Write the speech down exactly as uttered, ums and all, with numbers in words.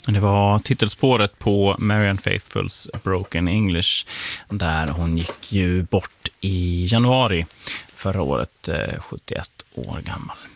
Det var titelspåret på Marianne Faithfulls Broken English, där hon gick ju bort i januari förra året, sjuttioett år gammal.